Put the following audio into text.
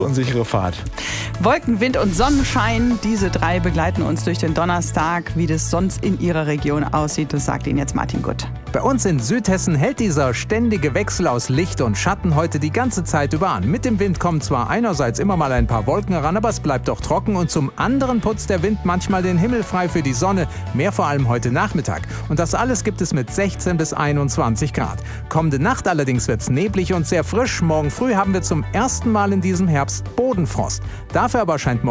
Unsichere Fahrt. Wolken, Wind und Sonnenschein, diese drei begleiten uns durch den Donnerstag. Wie das sonst in Ihrer Region aussieht, das sagt Ihnen jetzt Martin Gutt. Bei uns in Südhessen hält dieser ständige Wechsel aus Licht und Schatten heute die ganze Zeit über an. Mit dem Wind kommen zwar einerseits immer mal ein paar Wolken heran, aber es bleibt doch trocken und zum anderen putzt der Wind manchmal den Himmel frei für die Sonne, mehr vor allem heute Nachmittag. Und das alles gibt es mit 16 bis 21 Grad. Kommende Nacht allerdings wird es neblig und sehr frisch. Morgen früh haben wir zum ersten Mal in diesem Herbst Bodenfrost. Dafür aber scheint